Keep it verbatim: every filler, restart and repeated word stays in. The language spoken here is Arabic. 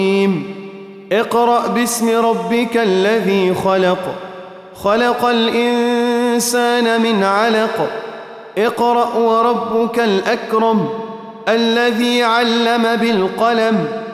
اقرأ باسم ربك الذي خلق خلق الإنسان من علق اقرأ وربك الأكرم الذي علم بالقلم